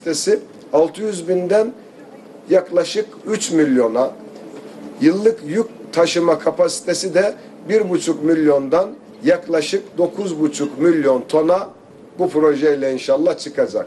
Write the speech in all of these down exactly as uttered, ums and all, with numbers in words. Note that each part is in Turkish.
kapasitesi altı yüz binden yaklaşık üç milyona, yıllık yük taşıma kapasitesi de bir buçuk milyondan yaklaşık dokuz buçuk milyon tona bu projeyle inşallah çıkacak.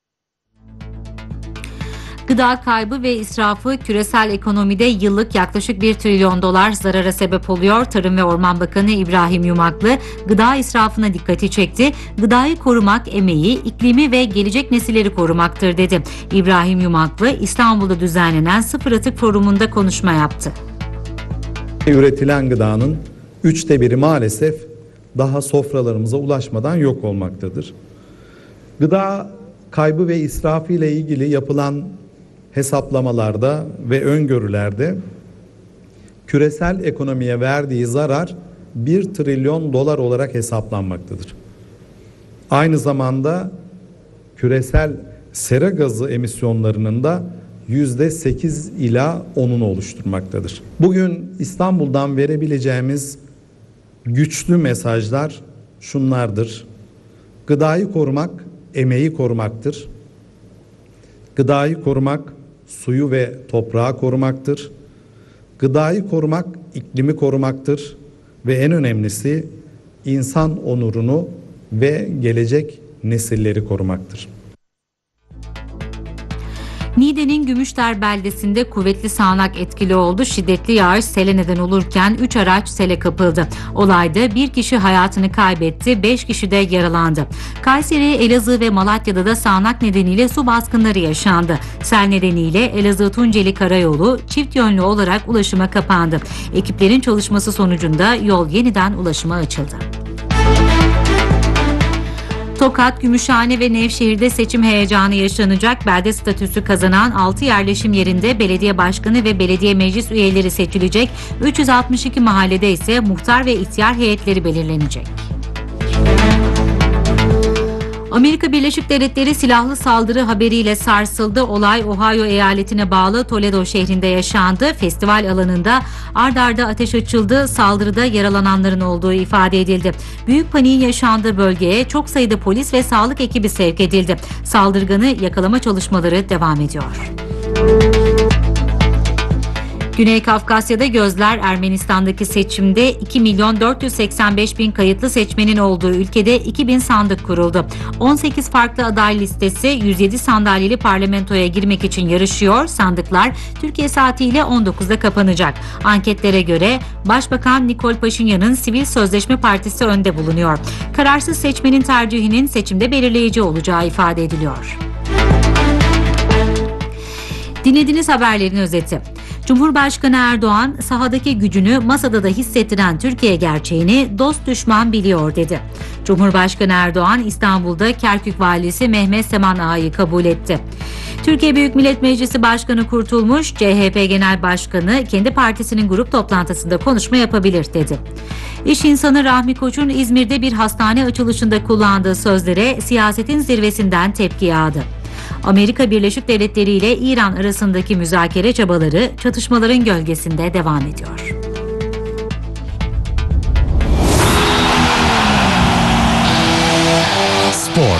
Gıda kaybı ve israfı küresel ekonomide yıllık yaklaşık bir trilyon dolar zarara sebep oluyor. Tarım ve Orman Bakanı İbrahim Yumaklı gıda israfına dikkati çekti. Gıdayı korumak emeği, iklimi ve gelecek nesilleri korumaktır dedi. İbrahim Yumaklı İstanbul'da düzenlenen Sıfır Atık Forumu'nda konuşma yaptı. Üretilen gıdanın üçte biri maalesef daha sofralarımıza ulaşmadan yok olmaktadır. Gıda kaybı ve israfı ile ilgili yapılan hesaplamalarda ve öngörülerde küresel ekonomiye verdiği zarar bir trilyon dolar olarak hesaplanmaktadır. Aynı zamanda küresel sera gazı emisyonlarının da yüzde sekiz ila onunu oluşturmaktadır. Bugün İstanbul'dan verebileceğimiz güçlü mesajlar şunlardır. Gıdayı korumak, emeği korumaktır. Gıdayı korumak, suyu ve toprağı korumaktır. Gıdayı korumak, iklimi korumaktır. Ve en önemlisi insan onurunu ve gelecek nesilleri korumaktır. Niğde'nin Gümüşler beldesinde kuvvetli sağanak etkili oldu. Şiddetli yağış sele neden olurken üç araç sele kapıldı. Olayda bir kişi hayatını kaybetti, beş kişi de yaralandı. Kayseri, Elazığ ve Malatya'da da sağanak nedeniyle su baskınları yaşandı. Sel nedeniyle Elazığ-Tunceli Karayolu çift yönlü olarak ulaşıma kapandı. Ekiplerin çalışması sonucunda yol yeniden ulaşıma açıldı. Tokat, Gümüşhane ve Nevşehir'de seçim heyecanı yaşanacak. Belde statüsü kazanan altı yerleşim yerinde belediye başkanı ve belediye meclis üyeleri seçilecek. üç yüz altmış iki mahallede ise muhtar ve ihtiyar heyetleri belirlenecek. Amerika Birleşik Devletleri silahlı saldırı haberiyle sarsıldı. Olay Ohio eyaletine bağlı Toledo şehrinde yaşandı. Festival alanında ard arda ateş açıldı. Saldırıda yaralananların olduğu ifade edildi. Büyük paniğin yaşandığı bölgeye çok sayıda polis ve sağlık ekibi sevk edildi. Saldırganı yakalama çalışmaları devam ediyor. Güney Kafkasya'da gözler Ermenistan'daki seçimde iki milyon dört yüz seksen beş bin kayıtlı seçmenin olduğu ülkede iki bin sandık kuruldu. on sekiz farklı aday listesi yüz yedi sandalyeli parlamentoya girmek için yarışıyor. Sandıklar Türkiye saatiyle on dokuzda kapanacak. Anketlere göre Başbakan Nikol Paşinyan'ın Sivil Sözleşme Partisi önde bulunuyor. Kararsız seçmenin tercihinin seçimde belirleyici olacağı ifade ediliyor. Dinlediğiniz haberlerin özeti. Cumhurbaşkanı Erdoğan, sahadaki gücünü masada da hissettiren Türkiye gerçeğini dost düşman biliyor dedi. Cumhurbaşkanı Erdoğan, İstanbul'da Kerkük Valisi Mehmet Seman Ağa'yı kabul etti. Türkiye Büyük Millet Meclisi Başkanı Kurtulmuş, C H P Genel Başkanı kendi partisinin grup toplantısında konuşma yapabilir dedi. İş insanı Rahmi Koç'un İzmir'de bir hastane açılışında kullandığı sözlere siyasetin zirvesinden tepki yağdı. Amerika Birleşik Devletleri ile İran arasındaki müzakere çabaları çatışmaların gölgesinde devam ediyor. Spor.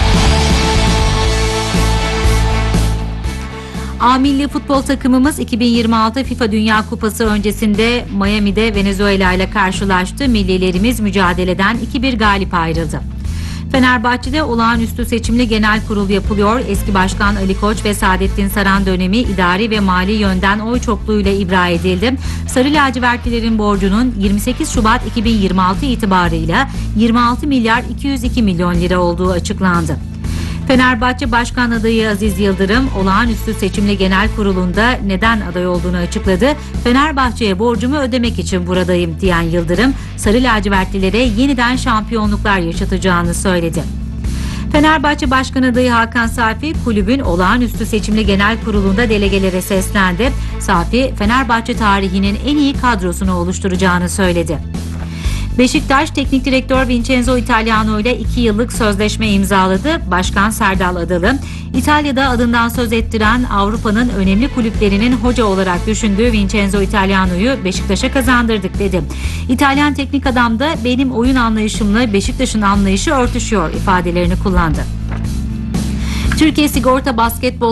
A milli futbol takımımız iki bin yirmi altı FIFA Dünya Kupası öncesinde Miami'de Venezuela ile karşılaştı. Millilerimiz mücadeleden iki bir galip ayrıldı. Fenerbahçe'de olağanüstü seçimli genel kurul yapılıyor. Eski başkan Ali Koç ve Saadettin Saran dönemi idari ve mali yönden oy çokluğuyla ibra edildi. Sarı lacivertlilerin borcunun yirmi sekiz Şubat iki bin yirmi altı itibarıyla yirmi altı milyar iki yüz iki milyon lira olduğu açıklandı. Fenerbahçe Başkan adayı Aziz Yıldırım, olağanüstü seçimli genel kurulunda neden aday olduğunu açıkladı. Fenerbahçe'ye borcumu ödemek için buradayım diyen Yıldırım, Sarı lacivertlilere yeniden şampiyonluklar yaşatacağını söyledi. Fenerbahçe Başkan adayı Hakan Safi, kulübün olağanüstü seçimli genel kurulunda delegelere seslendi. Safi, Fenerbahçe tarihinin en iyi kadrosunu oluşturacağını söyledi. Beşiktaş Teknik Direktör Vincenzo Italiano ile iki yıllık sözleşme imzaladı. Başkan Serdal Adalı, İtalya'da adından söz ettiren Avrupa'nın önemli kulüplerinin hoca olarak düşündüğü Vincenzo Italiano'yu Beşiktaş'a kazandırdık dedi. İtalyan teknik adam da benim oyun anlayışımla Beşiktaş'ın anlayışı örtüşüyor ifadelerini kullandı. Türkiye Sigorta Basketbol